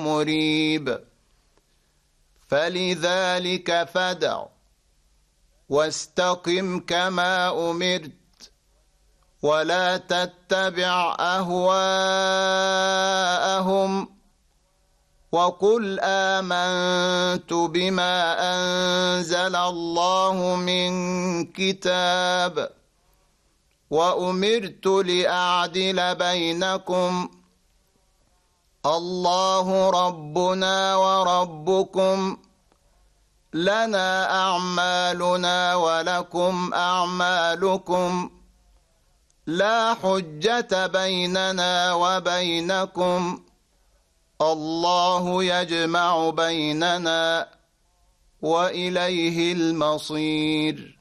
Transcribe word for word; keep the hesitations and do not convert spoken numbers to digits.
مريب فلذلك فادع واستقم كما أمرت ولا تتبع أهواءهم وقل آمنت بما أنزل الله من كتاب وأمرت لأعدل بينكم الله ربنا وربكم لنا أعمالنا ولكم أعمالكم لا حجة بيننا وبينكم الله يجمع بيننا وإليه المصير.